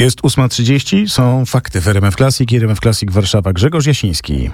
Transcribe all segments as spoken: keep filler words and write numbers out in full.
Jest ósma trzydzieści, są fakty w R M F Classic i R M F Classic Warszawa. Grzegorz Jasiński.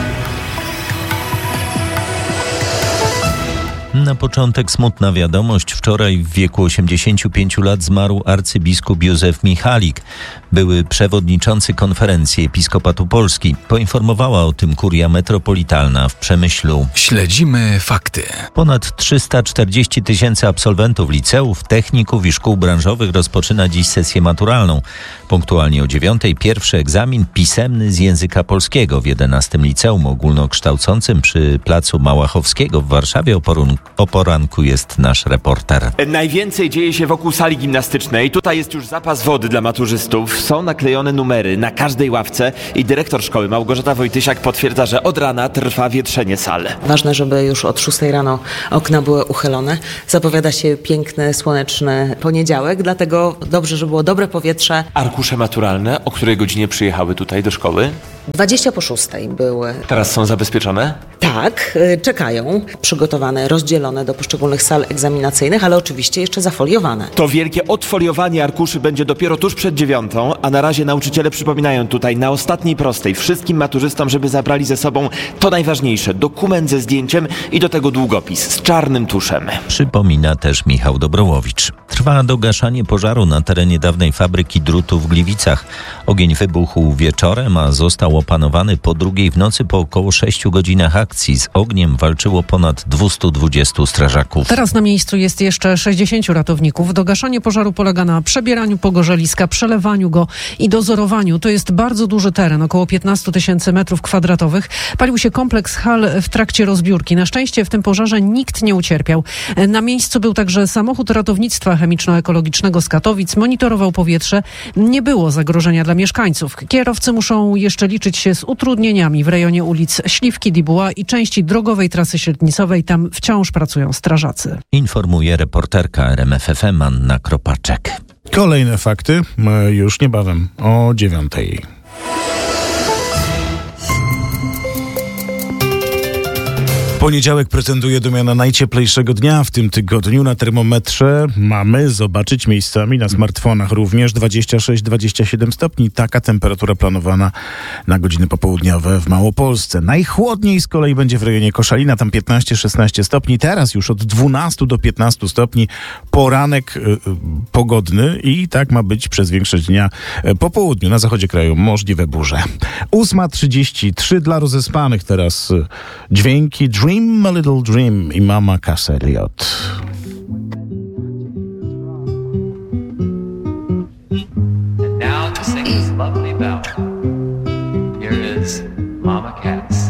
Na początek smutna wiadomość. Wczoraj w wieku osiemdziesięciu pięciu lat zmarł arcybiskup Józef Michalik, były przewodniczący Konferencji Episkopatu Polski. Poinformowała o tym Kuria Metropolitalna w Przemyślu. Śledzimy fakty. Ponad trzysta czterdzieści tysięcy absolwentów liceów, techników i szkół branżowych rozpoczyna dziś sesję maturalną. Punktualnie o dziewiątej pierwszy egzamin pisemny z języka polskiego w jedenastym liceum ogólnokształcącym przy Placu Małachowskiego w Warszawie. O, porun- o poranku jest nasz reporter. Najwięcej dzieje się wokół sali gimnastycznej. Tutaj jest już zapas wody dla maturzystów. Są naklejone numery na każdej ławce i dyrektor szkoły Małgorzata Wojtysiak potwierdza, że od rana trwa wietrzenie sal. Ważne, żeby już od szóstej rano okna były uchylone. Zapowiada się piękny, słoneczny poniedziałek, dlatego dobrze, żeby było dobre powietrze. Arkusze maturalne, o której godzinie przyjechały tutaj do szkoły? dwadzieścia po szóstej były. Teraz są zabezpieczone? Tak, czekają, przygotowane, rozdzielone do poszczególnych sal egzaminacyjnych, ale oczywiście jeszcze zafoliowane. To wielkie odfoliowanie arkuszy będzie dopiero tuż przed dziewiątą, a na razie nauczyciele przypominają tutaj na ostatniej prostej wszystkim maturzystom, żeby zabrali ze sobą to najważniejsze, dokument ze zdjęciem i do tego długopis z czarnym tuszem. Przypomina też Michał Dobrołowicz. Trwa dogaszanie pożaru na terenie dawnej fabryki drutu w Gliwicach. Ogień wybuchł wieczorem, a został opanowany po drugiej w nocy po około sześciu godzinach akcji. Z ogniem walczyło ponad dwieście dwadzieścia strażaków. Teraz na miejscu jest jeszcze sześćdziesięciu ratowników. Dogaszanie pożaru polega na przebieraniu pogorzeliska, przelewaniu go i dozorowaniu. To jest bardzo duży teren, około piętnaście tysięcy metrów kwadratowych. Palił się kompleks hal w trakcie rozbiórki. Na szczęście w tym pożarze nikt nie ucierpiał. Na miejscu był także samochód ratownictwa chemiczno-ekologicznego z Katowic. Monitorował powietrze. Nie było zagrożenia dla mieszkańców. Kierowcy muszą jeszcze liczyć się z utrudnieniami w rejonie ulic Śliwki, Dibuła i części drogowej trasy średnicowej. Tam wciąż pracują strażacy. Informuje reporterka R M F F M Anna Kropaczek. Kolejne fakty już niebawem o dziewiątej. Poniedziałek pretenduje do miana najcieplejszego dnia w tym tygodniu. Na termometrze mamy zobaczyć miejscami na smartfonach również dwadzieścia sześć dwadzieścia siedem stopni. Taka temperatura planowana na godziny popołudniowe w Małopolsce. Najchłodniej z kolei będzie w rejonie Koszalina, tam piętnaście szesnaście stopni. Teraz już od dwunastu do piętnastu stopni. Poranek y, y, pogodny i tak ma być przez większość dnia. Po południu na zachodzie kraju możliwe burze. ósma trzydzieści trzy dla rozespanych teraz y, dźwięki Dream a Little Dream i Mama Cass Elliot. And now to sing this lovely ballad, here is Mama Cass.